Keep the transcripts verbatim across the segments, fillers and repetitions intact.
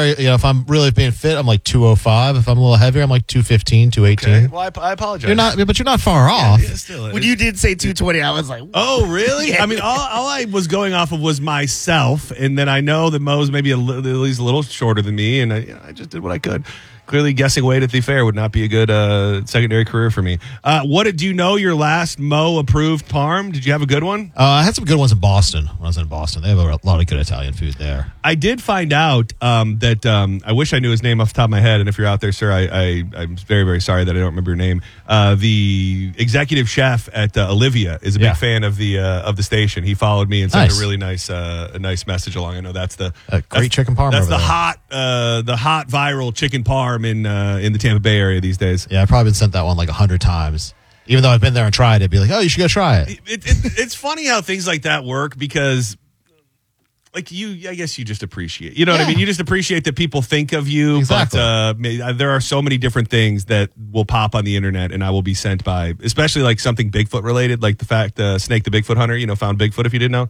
You know, if I'm really being fit, I'm like two oh five. If I'm a little heavier, I'm like two fifteen, two eighteen. Okay. Well, I, I apologize. You're not, but you're not far off. Yeah, still, when you did say two twenty, I was like, oh, really? I mean, all, all I was going off of was myself, and then I know that Mo's maybe a li- at least a little shorter than me, and I, you know, I just did what I could. Clearly, guessing weight at the fair would not be a good uh, secondary career for me. Uh, what did you know your last Mo-approved parm? Did you have a good one? Uh, I had some good ones in Boston when I was in Boston. They have a lot of good Italian food there. I did find out um, that um, I wish I knew his name off the top of my head, and if you're out there, sir, I, I, I'm very, very sorry that I don't remember your name. Uh, the executive chef at uh, Olivia is a big Yeah. fan of the uh, of the station. He followed me and sent Nice. a really nice uh, a nice message along. I know that's the A great that's, chicken parm That's over the there. hot uh, the hot viral chicken parm in uh, in the Tampa Bay area these days. Yeah, I've probably been sent that one like a hundred times. Even though I've been there and tried it, be like, oh, you should go try it. It, it, it, it's funny how things like that work because, like you, I guess you just appreciate. You know what I Yeah. mean? You just appreciate that people think of you. Exactly. But uh, may- there are so many different things that will pop on the internet, and I will be sent by, especially like something Bigfoot related, like the fact uh, Snake the Bigfoot Hunter. You know, found Bigfoot. If you didn't know,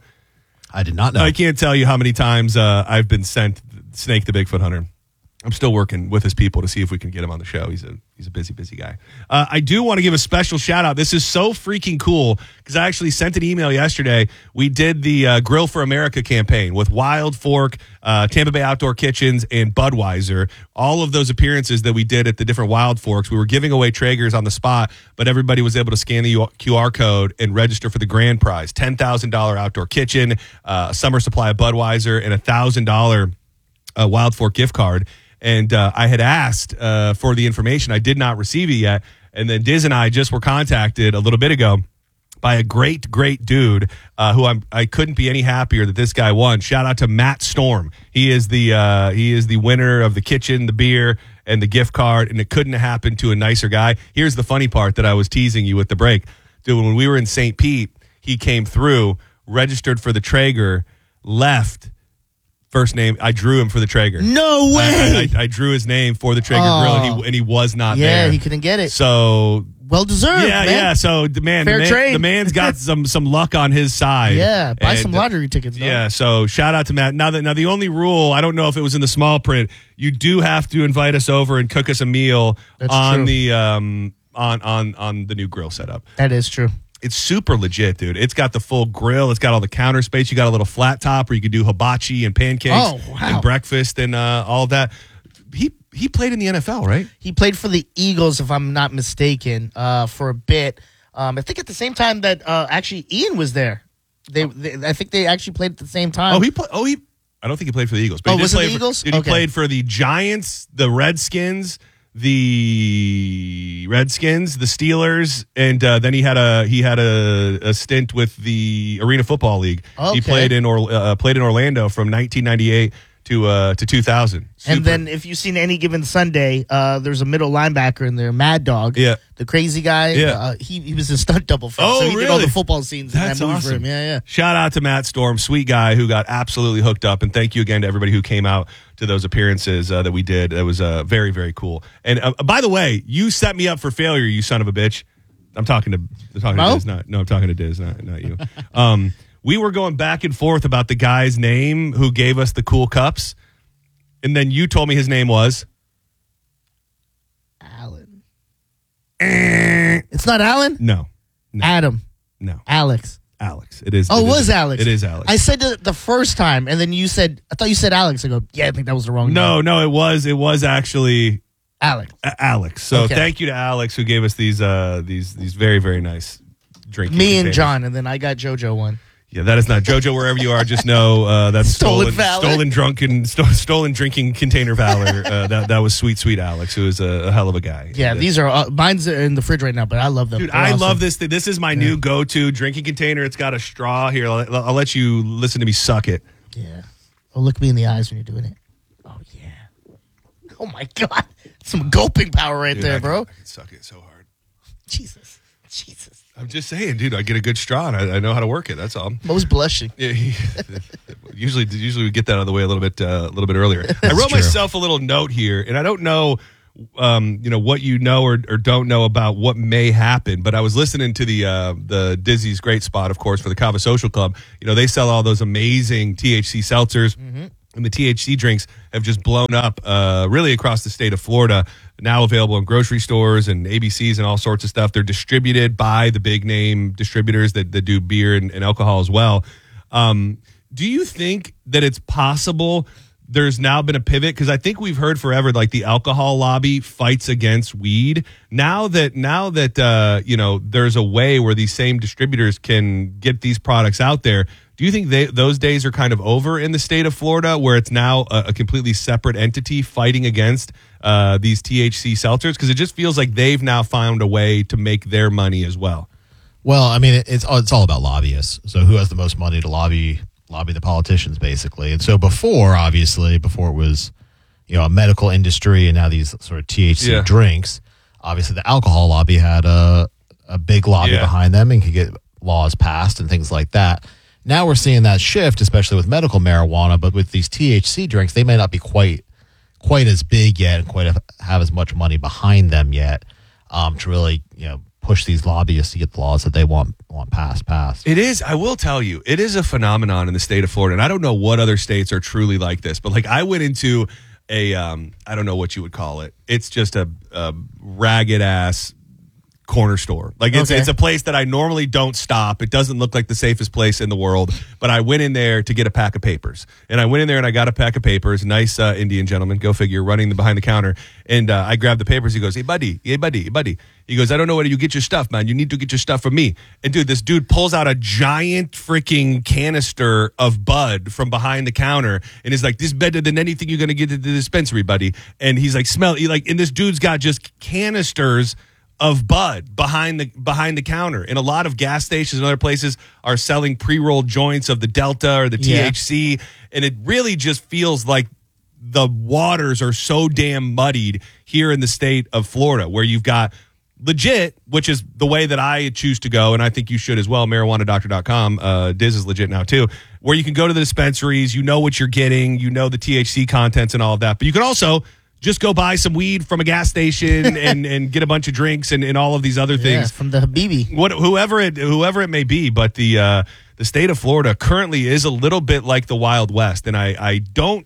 I did not know. I can't tell you how many times uh, I've been sent Snake the Bigfoot Hunter. I'm still working with his people to see if we can get him on the show. He's a he's a busy, busy guy. Uh, I do want to give a special shout out. This is so freaking cool because I actually sent an email yesterday. We did the uh, Grill for America campaign with Wild Fork, uh, Tampa Bay Outdoor Kitchens, and Budweiser. All of those appearances that we did at the different Wild Forks, we were giving away Traegers on the spot, but everybody was able to scan the Q R code and register for the grand prize: ten thousand dollars outdoor kitchen, uh, a summer supply of Budweiser, and a one thousand dollars uh, Wild Fork gift card. And uh, I had asked uh, for the information. I did not receive it yet. And then Diz and I just were contacted a little bit ago by a great, great dude uh, who I'm, I couldn't be any happier that this guy won. Shout out to Matt Storm. He is the uh, he is the winner of the kitchen, the beer, and the gift card. And it couldn't have happened to a nicer guy. Here's the funny part that I was teasing you with the break. Dude, when we were in Saint Pete, he came through, registered for the Traeger, left. First name, I drew him for the Traeger. no way. I, I, I drew his name for the Traeger Oh. grill, and he, and he was not yeah, there. he couldn't get it. So Well deserved, yeah, man. yeah. So the man, Fair the, man trade. the man's got some some luck on his side. Yeah, buy And, some lottery tickets. Though. Yeah. So shout out to Matt. Now that now the only rule, I don't know if it was in the small print. You do have to invite us over and cook us a meal That's on true. the um on on on the new grill setup. That is true. It's super legit, dude. It's got the full grill. It's got all the counter space. You got a little flat top where you can do hibachi and pancakes Oh, wow. and breakfast and uh, all that. He he played in the N F L, right? He played for the Eagles, if I'm not mistaken, uh, for a bit. Um, I think at the same time that uh, actually Ian was there. They, they, I think they actually played at the same time. Oh, he play, oh he. I don't think he played for the Eagles. But Oh, he did was it play the for- Eagles? Dude, he Okay. played for the Giants, the Redskins, the Redskins, the Steelers, and uh, then he had a he had a, a stint with the Arena Football League. Okay. He played in or, uh, played in Orlando from nineteen ninety-eight to uh, to two thousand. And Super. then if you've seen Any Given Sunday, uh, there's a middle linebacker in there, Mad Dog. Yeah. The crazy guy. Yeah. Uh, he, he was a stunt double for him. Oh, so he did all really? the football scenes That's in that movie awesome. for him. Yeah, yeah. Shout out to Matt Storm, sweet guy who got absolutely hooked up. And thank you again to everybody who came out to those appearances uh, that we did. It was uh, very, very cool. And uh, by the way, you set me up for failure, you son of a bitch. I'm talking to, I'm talking Mo? to Diz, not, no, I'm talking to Diz, not, not you. um, we were going back and forth about the guy's name who gave us the cool cups. And then you told me his name was Alan. It's not Alan? no, no, Adam. no, Alex. Alex. It is. Oh, it it was is, Alex. It is Alex. I said it the first time, and then you said, I thought you said Alex. I go, yeah, I think that was the wrong no, name. no, it was. It was actually Alex. A- Alex. So Okay. thank you to Alex who gave us these uh these these very very nice drinking. Me and containers. John, and then I got JoJo one. Yeah, that is not JoJo. Wherever you are, just know uh, that's Stolen stolen, valor. stolen drunken, sto- stolen drinking container valor. Uh, that that was sweet, sweet Alex, who is a, a hell of a guy. Yeah, Uh, these are, uh, mine's in the fridge right now, but I love them. Dude, They're I awesome. love this thing. This is my new go-to drinking container. It's got a straw here. I'll, I'll let you listen to me suck it. Yeah. Oh, look me in the eyes when you're doing it. Oh, yeah. Oh, my God. Some gulping power right Dude, there, I can- bro. I can suck it so hard. Jesus. Jesus. I'm just saying, dude. I get a good straw, and I, I know how to work it. That's all. Mo's blushing. Yeah, he, usually, usually we get that out of the way a little bit, uh, a little bit earlier. I wrote true. myself a little note here, and I don't know, um, you know, what you know or, or don't know about what may happen. But I was listening to the uh, the Dizzy's Great Spot, of course, for the Kava Social Club. You know, they sell all those amazing T H C seltzers. And the T H C drinks have just blown up uh, really across the state of Florida, now available in grocery stores and A B Cs and all sorts of stuff. They're distributed by the big name distributors that, that do beer and, and alcohol as well. Um, do you think that it's possible there's now been a pivot? Because I think we've heard forever, like the alcohol lobby fights against weed. Now that now that uh, you know, there's a way where these same distributors can get these products out there. Do you think they, those days are kind of over in the state of Florida, where it's now a, a completely separate entity fighting against uh, these T H C seltzers? Because it just feels like they've now found a way to make their money as well. Well, I mean, it's it's all about lobbyists. So who has the most money to lobby lobby the politicians, basically? And so before, obviously, before it was, you know, a medical industry and now these sort of T H C Yeah. drinks, obviously the alcohol lobby had a, a big lobby Yeah. behind them and could get laws passed and things like that. Now we're seeing that shift, especially with medical marijuana, but with these T H C drinks, they may not be quite quite as big yet and quite have, have as much money behind them yet um, to really, you know, push these lobbyists to get the laws that they want want passed passed. It is, I will tell you, it is a phenomenon in the state of Florida. And I don't know what other states are truly like this, but like I went into a, um, I don't know what you would call it. It's just a, a ragged ass corner store. Like it's Okay. it's a place that I normally don't stop. It doesn't look like the safest place in the world, but I went in there to get a pack of papers. And I went in there and I got a pack of papers. Nice uh, Indian gentleman, go figure, running the behind the counter. And uh, I grabbed the papers. He goes, "Hey buddy, hey buddy, hey buddy." He goes, "I don't know where you get your stuff, man. You need to get your stuff from me." And dude, this dude pulls out a giant freaking canister of Bud from behind the counter and is like, "This is better than anything you're gonna get at the dispensary, buddy." And he's like, "Smell," he like, and this dude's got just canisters of Bud behind the behind the counter. And a lot of gas stations and other places are selling pre-rolled joints of the Delta or the T H C. And it really just feels like the waters are so damn muddied here in the state of Florida, where you've got legit, which is the way that I choose to go, and I think you should as well, marijuana doctor dot com. Uh, Diz is legit now too, where you can go to the dispensaries, you know what you're getting, you know the T H C contents and all of that. But you can also just go buy some weed from a gas station and, and get a bunch of drinks and, and all of these other Yeah, things. from the Habibi. What, whoever it whoever it may be, but the uh, the state of Florida currently is a little bit like the Wild West, and I, I don't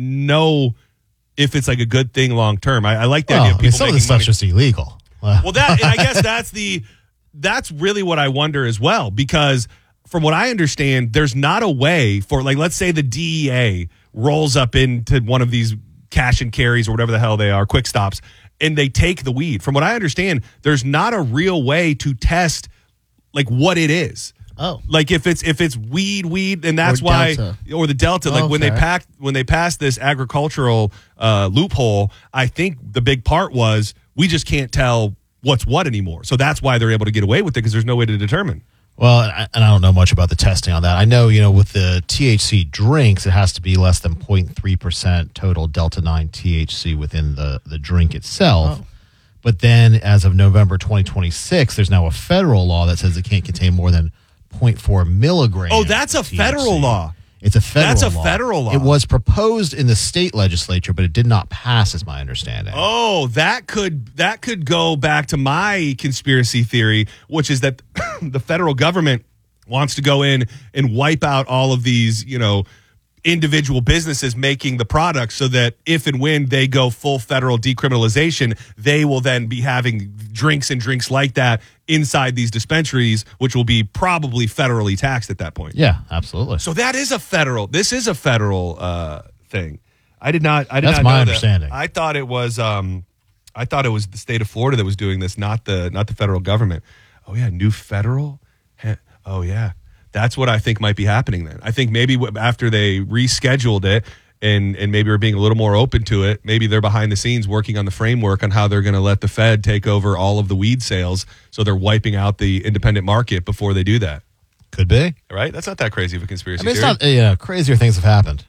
know if it's like a good thing long term. I, I like the Well, idea I of mean, people some of making this stuff's money. just illegal. Uh, Well, that and I guess that's the that's really what I wonder as well, because from what I understand, there's not a way for, like, let's say the D E A rolls up into one of these cash and carries or whatever the hell they are, quick stops, and they take the weed. From what I understand, there's not a real way to test like what it is. Oh. Like if it's if it's weed, weed, and that's Or why, Delta. or the Delta. Like when they Okay. packed, when they passed this agricultural uh, loophole, I think the big part was we just can't tell what's what anymore. So that's why they're able to get away with it, because there's no way to determine. Well, and I, and I don't know much about the testing on that. I know, you know, with the T H C drinks, it has to be less than zero point three percent total Delta nine T H C within the, the drink itself. Oh. But then as of November twenty twenty-six, there's now a federal law that says it can't contain more than zero point four milligrams. Oh, that's a of T H C. federal law. It's a federal That's a law. federal law. It was proposed in the state legislature, but it did not pass, is my understanding. Oh, that could that could go back to my conspiracy theory, which is that the federal government wants to go in and wipe out all of these, you know, individual businesses making the product, so that if and when they go full federal decriminalization, they will then be having drinks and drinks like that inside these dispensaries, which will be probably federally taxed at that point. Yeah, absolutely. So that is a federal. This is a federal uh, thing. I did not. I did That's not my know that. understanding. I thought it was. Um, I thought it was the state of Florida that was doing this, not the not the federal government. Oh yeah, new federal. Heh. Oh yeah, that's what I think might be happening then. I think maybe w- after they rescheduled it and and maybe are being a little more open to it, maybe they're behind the scenes working on the framework on how they're going to let the Fed take over all of the weed sales. So they're wiping out the independent market before they do that. Could be. Right? That's not that crazy of a conspiracy I mean, it's theory. not, you know, crazier things have happened.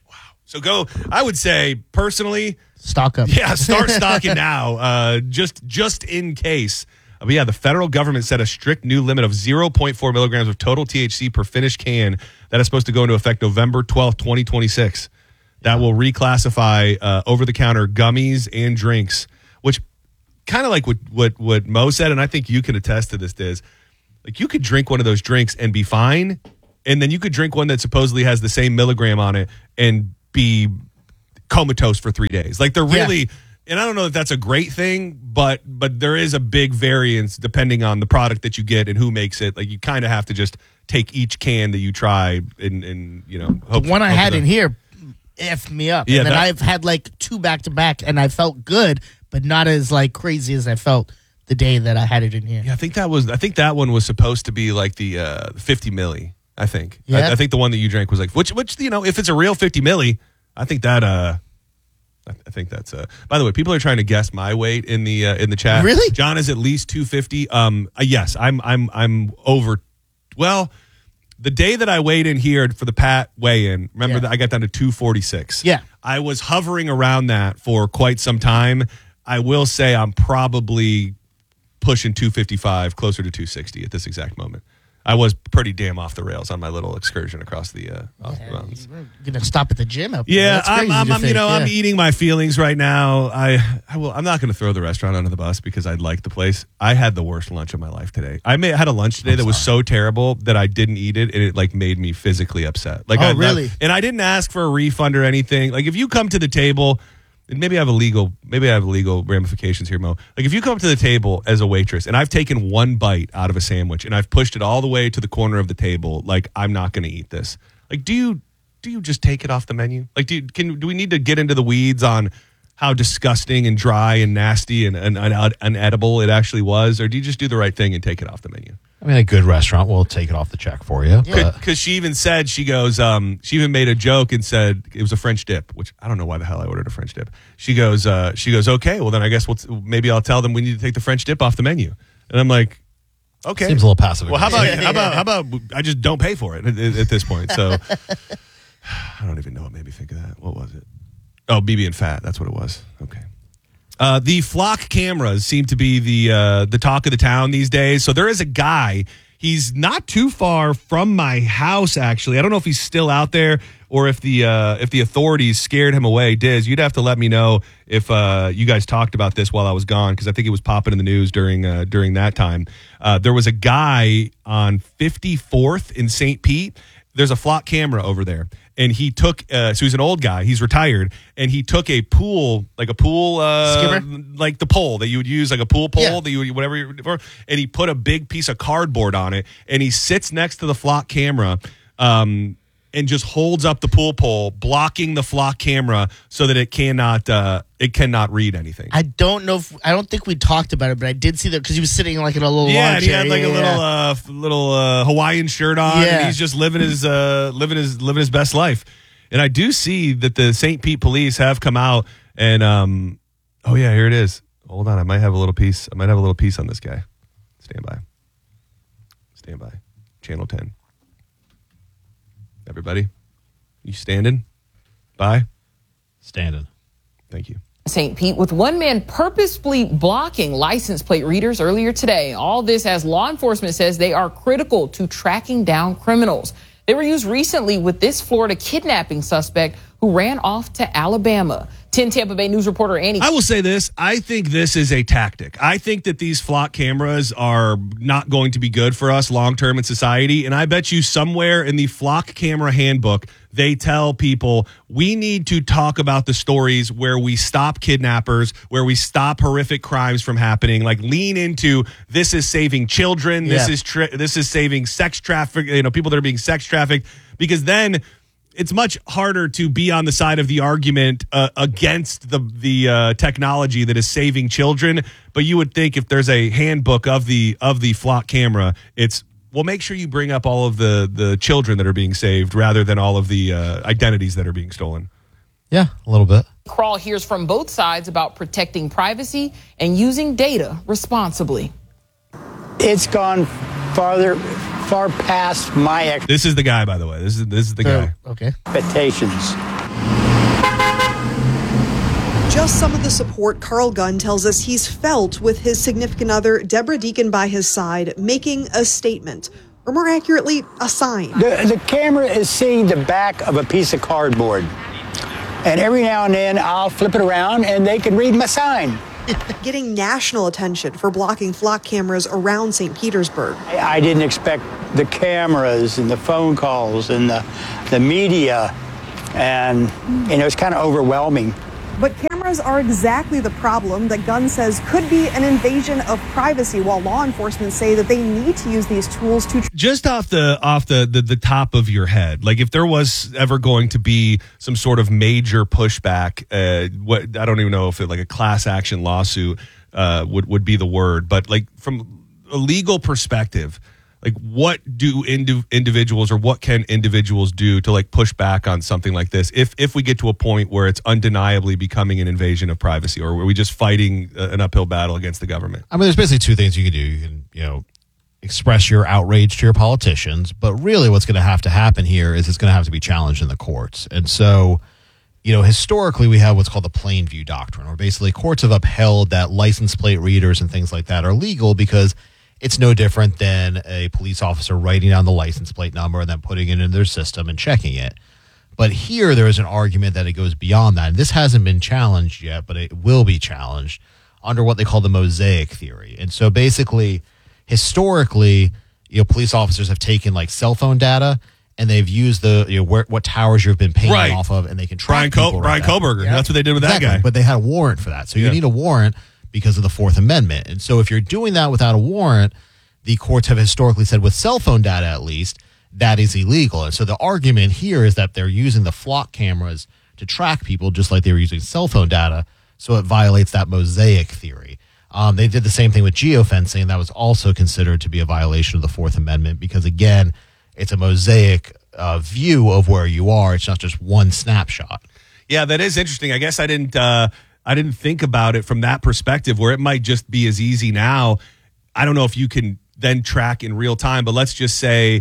So go, I would say personally, Stock up. yeah, start stocking now, uh, just just in case. Uh, but yeah, the federal government set a strict new limit of zero point four milligrams of total T H C per finished can that is supposed to go into effect November twelfth, twenty twenty-six. That will reclassify uh, over-the-counter gummies and drinks, which kind of like what, what, what Mo said, and I think you can attest to this, Diz. Like, you could drink one of those drinks and be fine, and then you could drink one that supposedly has the same milligram on it and be comatose for three days. Like they're Yeah. really, and I don't know if that's a great thing, but but there is a big variance depending on the product that you get and who makes it. Like you kind of have to just take each can that you try and, and you know, hope, The one I hope had that- in here effed me up. Yeah, and then that- I've had like two back to back, and I felt good, but not as like crazy as I felt the day that I had it in here. Yeah, I think that was. I think that one was supposed to be like the uh, fifty milli. I think. Yeah. I, I think the one that you drank was like which which you know if it's a real fifty milli, I think that. Uh, I, I think that's. Uh, by the way, people are trying to guess my weight in the uh, in the chat. Really? John is at least two fifty. Um, uh, yes, I'm I'm I'm over. Well, the day that I weighed in here for the Pat weigh in, remember Yeah. that I got down to two forty-six. Yeah. I was hovering around that for quite some time. I will say I'm probably pushing two fifty-five, closer to two sixty at this exact moment. I was pretty damn off the rails on my little excursion across the, uh, off the mountains. We're gonna stop at the gym up there. Yeah, That's I'm, crazy I'm, to I'm you think, know, I'm yeah. eating my feelings right now. I, I will. I'm not going to throw the restaurant under the bus because I like the place. I had the worst lunch of my life today. I may, had a lunch today that was so terrible that I didn't eat it, and it like made me physically upset. Like, Oh, I, really? and I didn't ask for a refund or anything. Like, if you come to the table. And maybe I have a legal, maybe I have legal ramifications here, Mo. Like if you come up to the table as a waitress and I've taken one bite out of a sandwich and I've pushed it all the way to the corner of the table, like I'm not going to eat this. Like, do you do you just take it off the menu? Like, do you, can do we need to get into the weeds on how disgusting and dry and nasty and, and, and unedible it actually was, or do you just do the right thing and take it off the menu? I mean, a good restaurant will take it off the check for you. but- Because she even said, she goes, um, she even made a joke and said it was a French dip, which I don't know why the hell I ordered a French dip. She goes, uh, she goes, okay, well then I guess we'll t- maybe I'll tell them we need to take the French dip off the menu. And I'm like, okay. Seems a little passive. Well, how about, Yeah. how about, how about I just don't pay for it at, at, at this point? So I don't even know what made me think of that. What was it? Oh, B B and Fat. That's what it was. Okay. Uh, the flock cameras seem to be the uh, the talk of the town these days. So there is a guy. He's not too far from my house, actually. I don't know if he's still out there or if the uh, if the authorities scared him away. Diz, you'd have to let me know if uh, you guys talked about this while I was gone, because I think it was popping in the news during uh, during that time. Uh, there was a guy on fifty-fourth in Saint Pete. There's a flock camera over there. And he took, uh, so he's an old guy, he's retired, and he took a pool, like a pool, uh, Skimmer? like the pole that you would use, like a pool pole Yeah. that you would, whatever, you for, and he put a big piece of cardboard on it, and he sits next to the flock camera, um, and just holds up the pool pole, blocking the flock camera so that it cannot, uh, it cannot read anything. I don't know if I don't think we talked about it, but I did see that because he was sitting like in a little Yeah, lawn and he chair. had like Yeah, a little, yeah. uh, f- little uh, Hawaiian shirt on, Yeah. and he's just living his, uh, living his, living his best life. And I do see that the Saint Pete police have come out and, um, oh yeah, here it is. Hold on, I might have a little piece. I might have a little piece on this guy. Stand by. Stand by. Channel ten. Everybody, you standing by? Standing. Thank you. Saint Pete, with one man purposefully blocking license plate readers earlier today. All this as law enforcement says they are critical to tracking down criminals. They were used recently with this Florida kidnapping suspect who ran off to Alabama. ten Tampa Bay News reporter Annie. I will say this. I think this is a tactic. I think that these flock cameras are not going to be good for us long term in society. And I bet you somewhere in the flock camera handbook, they tell people we need to talk about the stories where we stop kidnappers, where we stop horrific crimes from happening. Like lean into this is saving children. This Yeah. is tra- this is saving sex traffic. You know, people that are being sex trafficked, because then it's much harder to be on the side of the argument uh, against the the uh, technology that is saving children. But you would think if there's a handbook of the of the flock camera, it's well, make sure you bring up all of the the children that are being saved rather than all of the uh, identities that are being stolen. Yeah, a little bit. Crawl hears from both sides about protecting privacy and using data responsibly. It's gone farther, far past my This is the guy, by the way. This is this is the guy. Oh, okay. expectations. Just some of the support Carl Gunn tells us he's felt with his significant other, Deborah Deacon, by his side, making a statement, or more accurately, a sign. The, the camera is seeing the back of a piece of cardboard. And every now and then I'll flip it around and they can read my sign. Getting national attention for blocking flock cameras around Saint Petersburg. I, I didn't expect the cameras and the phone calls and the, the media And, you know, it's kind of overwhelming. But cameras are exactly the problem that Gunn says could be an invasion of privacy, while law enforcement say that they need to use these tools to... Just off the off the, the, the top of your head, like if there was ever going to be some sort of major pushback, uh, what I don't even know if it, like a class action lawsuit uh, would, would be the word, but like from a legal perspective, like what do indi- individuals or what can individuals do to like push back on something like this if if we get to a point where it's undeniably becoming an invasion of privacy, or are we just fighting an uphill battle against the government? I mean, there's basically two things you can do. You can, you know, express your outrage to your politicians, but really what's going to have to happen here is it's going to have to be challenged in the courts. And so, you know, historically we have what's called the plain view doctrine, where basically courts have upheld that license plate readers and things like that are legal because it's no different than a police officer writing down the license plate number and then putting it in their system and checking it. But here there is an argument that it goes beyond that. And this hasn't been challenged yet, but it will be challenged under what they call the mosaic theory. And so basically, historically, you know, police officers have taken like cell phone data and they've used the, you know, where, what towers you've been paying Right. off of, and they can track Brian, people. Co- Brian right Koberger. Yeah. That's what they did with Exactly. that guy. But they had a warrant for that. So you Yeah. need a warrant because of the Fourth Amendment. And so if you're doing that without a warrant, the courts have historically said with cell phone data, at least, that is illegal. And so the argument here is that they're using the flock cameras to track people just like they were using cell phone data. So it violates that mosaic theory. Um, they did the same thing with geofencing, and that was also considered to be a violation of the Fourth Amendment because, again, it's a mosaic uh, view of where you are. It's not just one snapshot. Yeah, that is interesting. I guess I didn't uh, I didn't think about it from that perspective, where it might just be as easy now. I don't know if you can then track in real time, but let's just say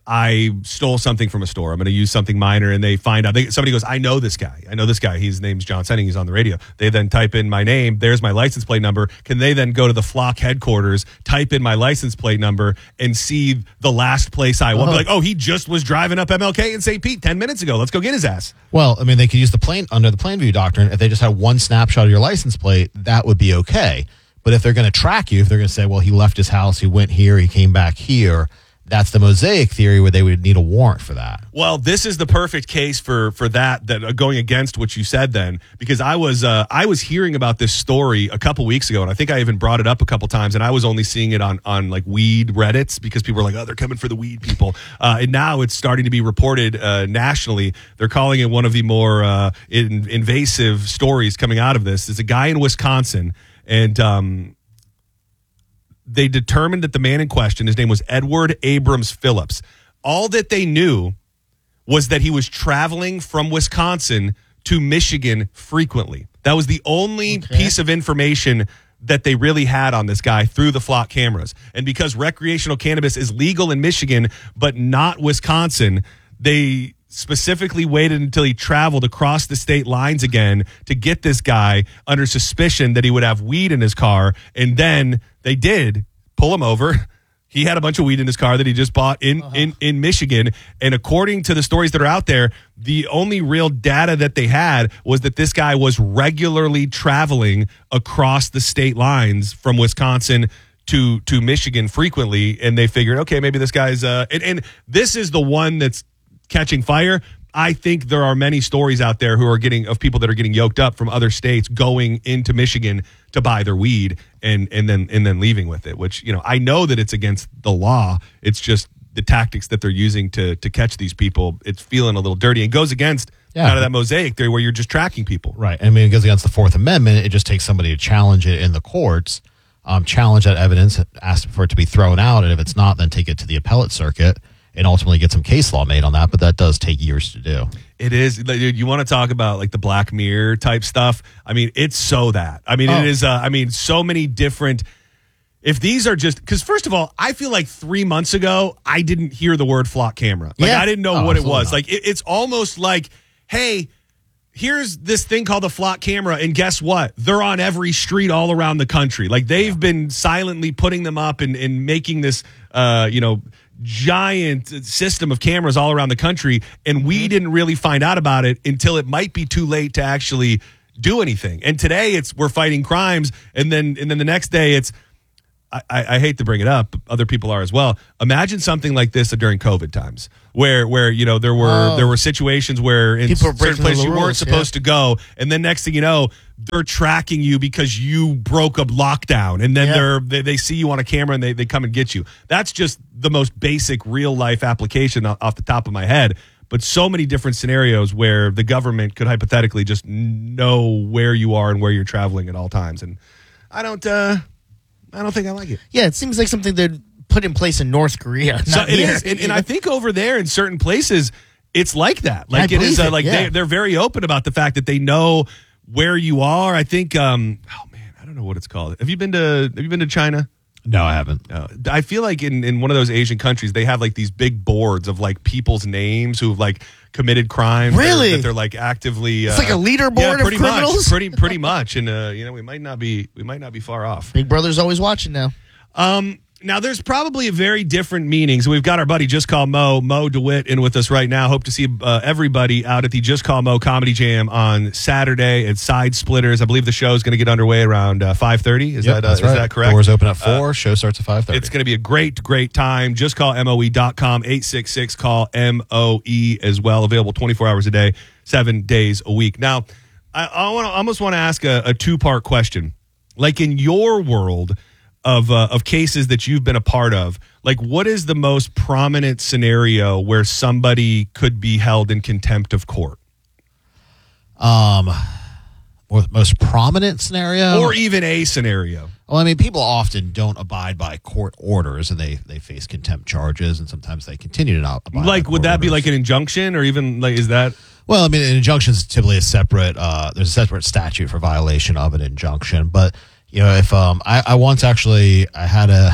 I stole something from a store. I'm going to use something minor, and they find out. They, somebody goes, I know this guy. I know this guy. His name's John Senning. He's on the radio. They then type in my name. There's my license plate number. Can they then go to the flock headquarters, type in my license plate number, and see the last place I went? Uh-huh. Like, oh, he just was driving up M L K in Saint Pete ten minutes ago. Let's go get his ass. Well, I mean, they could use the plain under the plain view doctrine. If they just had one snapshot of your license plate, that would be okay. But if they're going to track you, if they're going to say, well, he left his house, he went here, he came back here, that's the mosaic theory where they would need a warrant for that. Well, this is the perfect case for for that. That uh, going against what you said then, because I was uh, I was hearing about this story a couple weeks ago, and I think I even brought it up a couple times, and I was only seeing it on on like weed Reddits because people were like, oh, they're coming for the weed people, uh, and now it's starting to be reported uh, nationally. They're calling it one of the more uh, in, invasive stories coming out of this. It's a guy in Wisconsin, and um, they determined that the man in question, his name was Edward Abrams Phillips. All that they knew was that he was traveling from Wisconsin to Michigan frequently. That was the only Okay. piece of information that they really had on this guy through the flock cameras. And because recreational cannabis is legal in Michigan, but not Wisconsin, they specifically waited until he traveled across the state lines again to get this guy under suspicion that he would have weed in his car. And then they did pull him over. He had a bunch of weed in his car that he just bought in, uh-huh. in, in Michigan. And according to the stories that are out there, the only real data that they had was that this guy was regularly traveling across the state lines from Wisconsin to, to Michigan frequently. And they figured, okay, maybe this guy's, uh, and, and this is the one that's catching fire. I think there are many stories out there who are getting of people that are getting yoked up from other states going into Michigan to buy their weed and and then and then leaving with it, which, you know, I know that it's against the law. It's just the tactics that they're using to to catch these people. It's feeling a little dirty and goes against Yeah. kind of that mosaic theory where you're just tracking people. Right. I mean, it goes against the Fourth Amendment. It just takes somebody to challenge it in the courts, um, challenge that evidence, ask for it to be thrown out. And if it's not, then take it to the appellate circuit and ultimately get some case law made on that. But that does take years to do. It is. Dude, you want to talk about like the Black Mirror type stuff? I mean, it's so that. I mean, Oh. it is. Uh, I mean, so many different. If these are just because, first of all, I feel like three months ago I didn't hear the word flock camera. Like Yeah. I didn't know Oh, what it absolutely was. not. Like it, it's almost like, hey, here's this thing called the flock camera, and guess what? They're on every street all around the country. Like they've been silently putting them up and, and making this, uh, you know, giant system of cameras all around the country, and we didn't really find out about it until it might be too late to actually do anything. And today it's we're fighting crimes, and then and then the next day it's I, I hate to bring it up, other people are as well. Imagine something like this during COVID times, where where you know there were Oh. there were situations where in People were certain breaking places the you weren't rules, supposed to go, and then next thing you know, they're tracking you because you broke a lockdown, and then Yeah. they're they, they see you on a camera and they they come and get you. That's just the most basic real life application off off the top of my head. But so many different scenarios where the government could hypothetically just know where you are and where you're traveling at all times, and I don't. Uh, I don't think I like it. Yeah, it seems like something they'd put in place in North Korea. So not it here. is, and, and I think over there in certain places, it's like that. Like I it is, believe uh, it, like yeah. they they're very open about the fact that they know where you are. I think. Um, oh man, I don't know what it's called. Have you been to Have you been to China? No, I haven't. Uh, I feel like in, in one of those Asian countries, they have like these big boards of like people's names who've like committed crimes. Really? That, are, that they're like actively. It's uh, like a leaderboard yeah, of pretty criminals? Much, pretty pretty much, and uh, you know we might not be we might not be far off. Big Brother's always watching now. Um, now there's probably a very different meaning. So we've got our buddy Just Call Mo, Mo DeWitt, in with us right now. Hope to see uh, everybody out at the Just Call Mo Comedy Jam on Saturday at Side Splitters. I believe the show is going to get underway around uh, five thirty. Is Yep, that uh, that's is right. that correct? Doors open at four. show starts at five thirty. It's going to be a great, great time. Just call M O E dot com, eight six six, call M O E as well. Available twenty-four hours a day, seven days a week. Now, I, I wanna, I almost want to ask a, a two-part question. Like in your world of uh, of cases that you've been a part of, like what is the most prominent scenario where somebody could be held in contempt of court? Um, or the most prominent scenario, Or even a scenario? well, I mean, people often don't abide by court orders, and they they face contempt charges, and sometimes they continue to not abide. Like, by would court that be orders. like an injunction, or even like is that? Well, I mean, an injunction is typically a separate. Uh, there's a separate statute for violation of an injunction. But you know, if um, I, I once actually I had a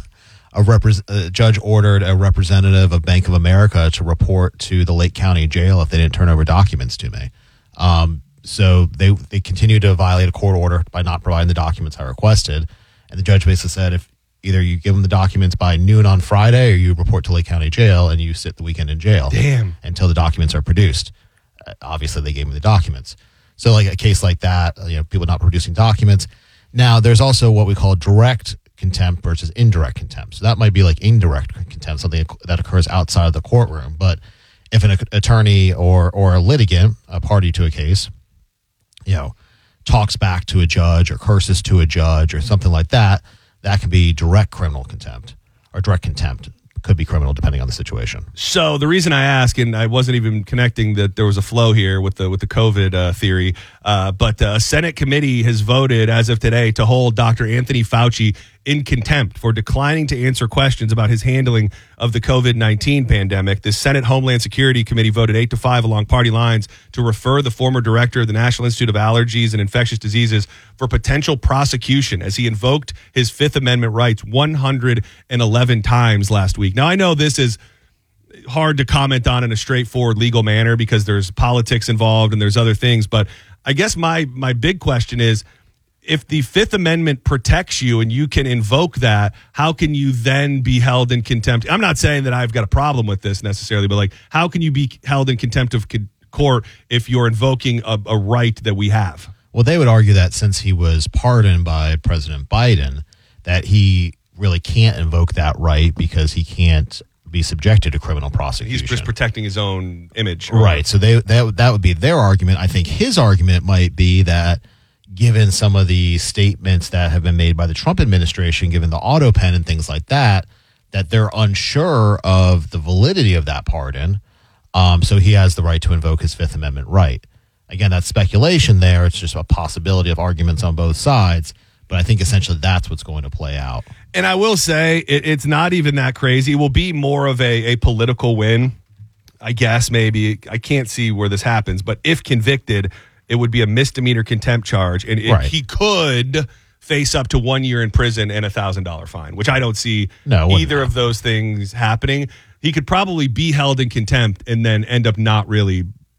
a, repre- a judge ordered a representative of Bank of America to report to the Lake County Jail if they didn't turn over documents to me. Um, so they they continued to violate a court order by not providing the documents I requested, and the judge basically said if either you give them the documents by noon on Friday or you report to Lake County Jail and you sit the weekend in jail. Damn. Until the documents are produced. Uh, obviously, they gave me the documents. So, like a case like that, uh, you know, people not producing documents. Now, there's also what we call direct contempt versus indirect contempt. So that might be like indirect contempt, something that occurs outside of the courtroom. But if an attorney or or a litigant, a party to a case, you know, talks back to a judge or curses to a judge or something like that, that can be direct criminal contempt or direct contempt. Could be criminal depending on the situation. So the reason I ask, and I wasn't even connecting that there was a flow here with the with the COVID uh, theory, uh, but uh, a Senate committee has voted as of today to hold Doctor Anthony Fauci in contempt for declining to answer questions about his handling of the COVID nineteen pandemic. The Senate Homeland Security Committee voted eight to five along party lines to refer the former director of the National Institute of Allergies and Infectious Diseases for potential prosecution as he invoked his Fifth Amendment rights one hundred eleven times last week. Now, I know this is hard to comment on in a straightforward legal manner because there's politics involved and there's other things, but I guess my my big question is, if the Fifth Amendment protects you and you can invoke that, how can you then be held in contempt? I'm not saying that I've got a problem with this necessarily, but like, how can you be held in contempt of court if you're invoking a, a right that we have? Well, they would argue that since he was pardoned by President Biden, that he really can't invoke that right because he can't be subjected to criminal prosecution. He's just protecting his own image. Right. So they that, that would be their argument. I think his argument might be that given some of the statements that have been made by the Trump administration, given the auto pen and things like that, that they're unsure of the validity of that pardon. Um, so he has the right to invoke his Fifth Amendment right. Again, that's speculation there. It's just a possibility of arguments on both sides. But I think essentially that's what's going to play out. And I will say it, it's not even that crazy. It will be more of a, a political win, I guess, maybe. I can't see where this happens. But if convicted, it would be a misdemeanor contempt charge, and it, Right. he could face up to one year in prison and a thousand dollar fine, which I don't see No, it wouldn't either of happen. those things happening. He could probably be held in contempt and then end up not really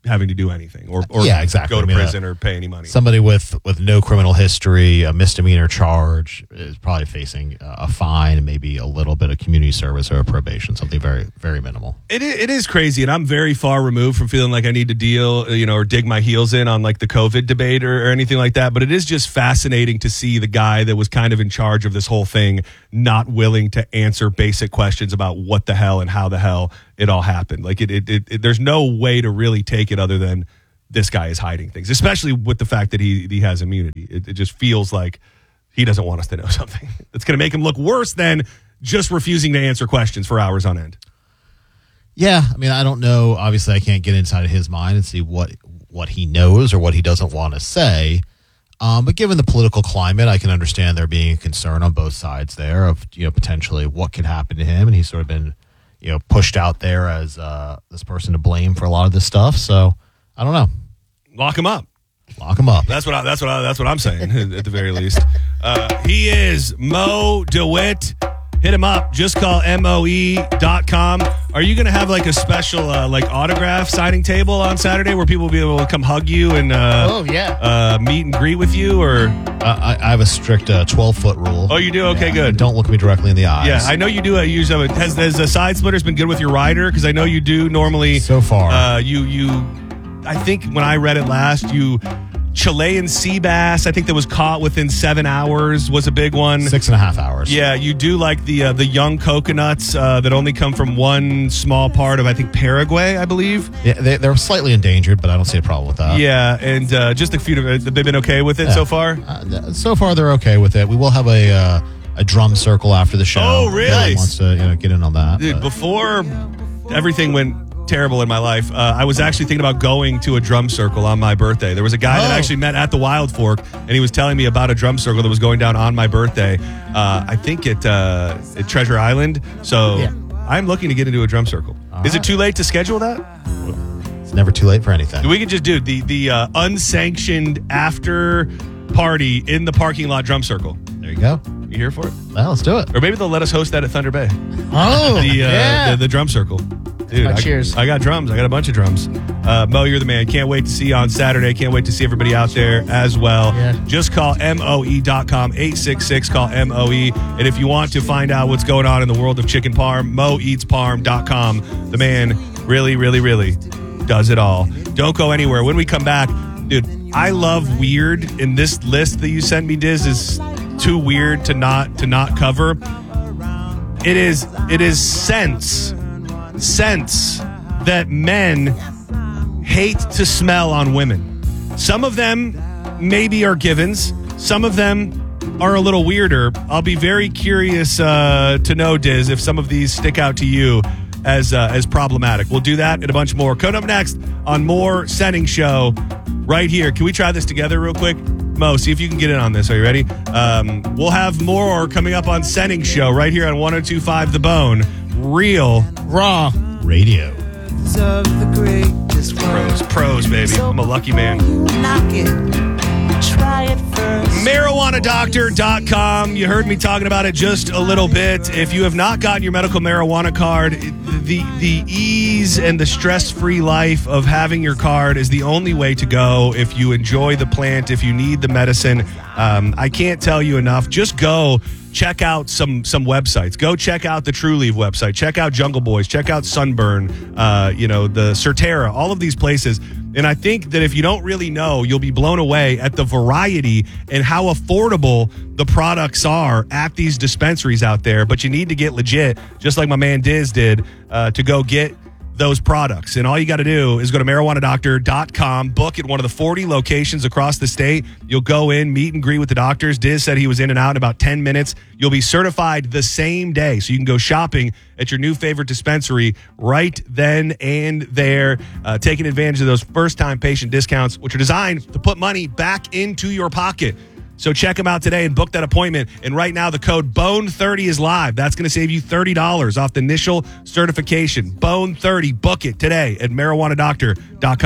having to do anything or, or Yeah, exactly. go to I mean, prison uh, or pay any money. Somebody with, with no criminal history, a misdemeanor charge, is probably facing a fine and maybe a little bit of community service or probation, something very, very minimal. It is, it is crazy, and I'm very far removed from feeling like I need to deal, you know, or dig my heels in on like the COVID debate or, or anything like that. But it is just fascinating to see the guy that was kind of in charge of this whole thing not willing to answer basic questions about what the hell and how the hell it all happened. Like it, it, it, it there's no way to really take it other than this guy is hiding things, especially with the fact that he he has immunity. It, it just feels like he doesn't want us to know something that's going to make him look worse than just refusing to answer questions for hours on end. Yeah, I mean, I don't know. Obviously, I can't get inside of his mind and see what what he knows or what he doesn't want to say. Um, but given the political climate, I can understand there being a concern on both sides there of, you know, potentially what could happen to him. And he's sort of been, you know, pushed out there as uh, this person to blame for a lot of this stuff. So I don't know. Lock him up. Lock him up. That's what I, that's what I, that's what I'm saying at the very least. Uh, he is Mo DeWitt. Hit him up. Just call M O E dot com. Are you going to have like a special uh, like autograph signing table on Saturday where people will be able to come hug you and uh, Oh, yeah. uh, meet and greet with you? Or Uh, I, I have a strict uh, twelve-foot rule. Oh, you do? Okay, good. Don't look me directly in the eyes. yeah, I know you do. Uh, use uh, has has the side splitters been good with your rider? Because I know you do normally. So far. uh, you you. I think when I read it last, you Chilean sea bass. I think that was caught within seven hours was a big one. Six and a half hours. Yeah, you do like the uh, the young coconuts uh, that only come from one small part of, I think, Paraguay, I believe. Yeah, they, they're slightly endangered, but I don't see a problem with that. Yeah, and uh, just a few. Of, they've been okay with it Yeah. so far. Uh, so far, they're okay with it. We will have a uh, a drum circle after the show. Oh, really? If anyone wants to, you know, get in on that. Dude, but- before everything went terrible in my life, uh, I was actually thinking about going to a drum circle on my birthday. There was a guy that Oh. actually met at the Wild Fork, and he was telling me about a drum circle that was going down on my birthday. Uh, I think at, uh, at Treasure Island. So Yeah. I'm looking to get into a drum circle. Is it too late to schedule that? It's never too late for anything. We could just do the the uh, unsanctioned after party in the parking lot drum circle. There you go. You here for it? Well, let's do it. Or maybe they'll let us host that at Thunder Bay. Oh, The uh, yeah. the, the drum circle. Dude, My I, cheers. I got drums. I got a bunch of drums. Uh, Mo, you're the man. Can't wait to see you on Saturday. Can't wait to see everybody out there as well. Yeah. Just call M O E dot com, eight six six, call M O E. And if you want to find out what's going on in the world of chicken parm, mo eats parm dot com. The man really, really, really does it all. Don't go anywhere. When we come back, dude, I love weird. And this list that you sent me, Diz, is too weird to not to not cover. It is it is sense sense that men hate to smell on women. Some of them maybe are givens. Some of them are a little weirder. I'll be very curious uh, to know, Diz, if some of these stick out to you as uh, as problematic. We'll do that and a bunch more. Coming up next on more Setting Show right here. Can we try this together real quick? Mo, see if you can get in on this. Are you ready? Um, we'll have more coming up on Setting Show right here on one oh two point five The Bone. Real Raw. Radio. Of the greatest pros, pros, baby. I'm a lucky man. knock it, try it first. marijuana doctor dot com. You heard me talking about it just a little bit. If you have not gotten your medical marijuana card, the the ease and the stress-free life of having your card is the only way to go. If you enjoy the plant, if you need the medicine, um, I can't tell you enough. Just go check out some some websites. Go check out the True Leave website. Check out Jungle Boys. Check out Sunburn. Uh, you know, the Certera. All of these places. And I think that if you don't really know, you'll be blown away at the variety and how affordable the products are at these dispensaries out there. But you need to get legit, just like my man Diz did, uh, to go get those products. And all you got to do is go to marijuana doctor dot com, book at one of the forty locations across the state. You'll go in, meet and greet with the doctors. Diz said he was in and out in about ten minutes. You'll be certified the same day. So you can go shopping at your new favorite dispensary right then and there, uh, taking advantage of those first-time patient discounts, which are designed to put money back into your pocket. So check them out today and book that appointment. And right now, the code bone thirty is live. That's going to save you thirty dollars off the initial certification. bone thirty. Book it today at marijuana doctor dot com.